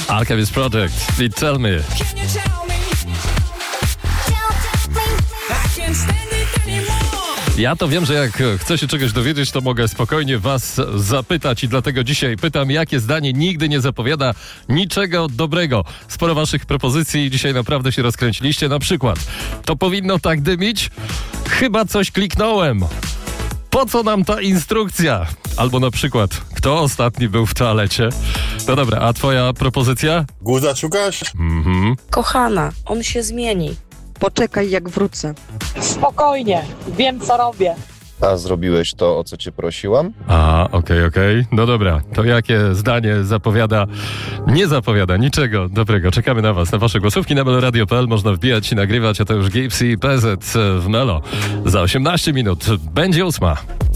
Alchemist Project i Tell Me. Ja to wiem, że jak chcę się czegoś dowiedzieć, to mogę spokojnie was zapytać i dlatego dzisiaj pytam, jakie zdanie nigdy nie zapowiada niczego dobrego. Sporo waszych propozycji dzisiaj naprawdę się rozkręciliście. Na przykład, to powinno tak dymić? Chyba coś kliknąłem. Po co nam ta instrukcja? Albo na przykład, kto ostatni był w toalecie? No dobra, a twoja propozycja? Guza szukasz? Kochana, on się zmieni. Poczekaj, jak wrócę. Spokojnie, wiem co robię. A zrobiłeś to, o co cię prosiłam? Okej. No dobra, to jakie zdanie zapowiada? Nie zapowiada niczego dobrego. Czekamy na was, na wasze głosówki na meloradio.pl. Można wbijać i nagrywać, a to już Gipsy i PZ w Melo. Za 18 minut będzie 8.